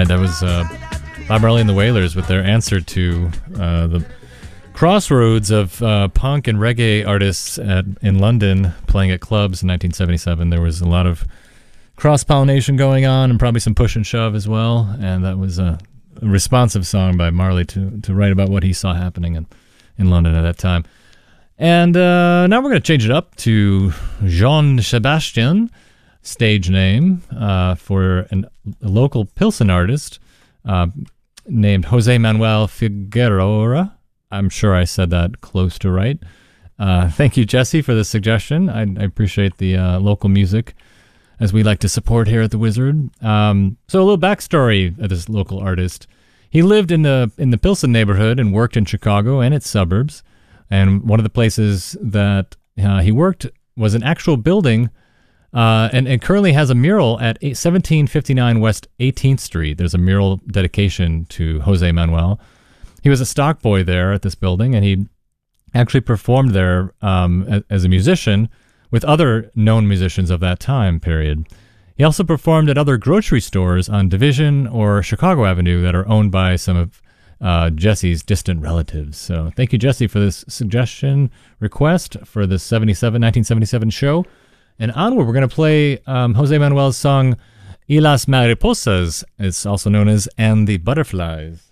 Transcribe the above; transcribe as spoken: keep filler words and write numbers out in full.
right, that was uh, Bob Marley and the Wailers with their answer to uh, the crossroads of uh, punk and reggae artists at, in London playing at clubs in nineteen seventy-seven. There was a lot of cross-pollination going on and probably some push and shove as well, and that was a, a responsive song by Marley to, to write about what he saw happening in, in London at that time. And uh, now we're going to change it up to Jean Sebastian, stage name uh, for an, a local Pilsen artist uh, named Jose Manuel Figueroa. I'm sure I said that close to right. Uh, thank you, Jesse, for the suggestion. I, I appreciate the uh, local music, as we like to support here at The Wizard. Um, so a little backstory of this local artist. He lived in the in the Pilsen neighborhood and worked in Chicago and its suburbs. And one of the places that uh, he worked was an actual building, uh, and it currently has a mural at seventeen fifty-nine West eighteenth Street. There's a mural dedication to Jose Manuel. He was a stock boy there at this building, and he actually performed there um, as a musician with other known musicians of that time period. He also performed at other grocery stores on Division or Chicago Avenue that are owned by some of uh, Jesse's distant relatives. So thank you, Jesse, for this suggestion request for the seventy-seven, nineteen seventy-seven show. And onward, we're going to play um, Jose Manuel's song Y las Mariposas. It's also known as And the Butterflies.